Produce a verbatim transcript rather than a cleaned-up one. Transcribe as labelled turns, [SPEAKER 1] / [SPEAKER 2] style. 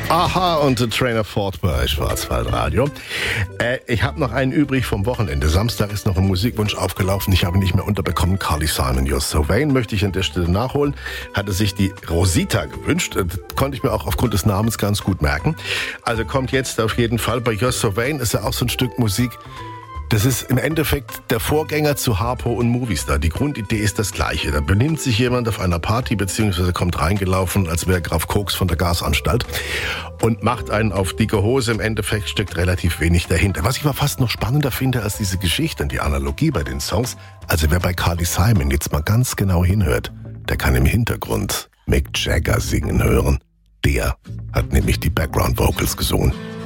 [SPEAKER 1] Aha und The Trainer Ford bei Schwarzwaldradio. Äh, ich habe noch einen übrig vom Wochenende. Samstag ist noch ein Musikwunsch aufgelaufen. Ich habe ihn nicht mehr unterbekommen. Carly Simon, You're So Vain, möchte ich an der Stelle nachholen. Hatte sich die Rosita gewünscht. Das konnte ich mir auch aufgrund des Namens ganz gut merken. Also kommt jetzt auf jeden Fall. Bei You're So Vain ist ja auch so ein Stück Musik. Das ist im Endeffekt der Vorgänger zu Harpo und Movistar. Die Grundidee ist das gleiche. Da benimmt sich jemand auf einer Party, beziehungsweise kommt reingelaufen, als wäre Graf Koks von der Gasanstalt und macht einen auf dicke Hose. Im Endeffekt steckt relativ wenig dahinter. Was ich aber fast noch spannender finde als diese Geschichte und die Analogie bei den Songs, also wer bei Carly Simon jetzt mal ganz genau hinhört, der kann im Hintergrund Mick Jagger singen hören. Der hat nämlich die Background Vocals gesungen.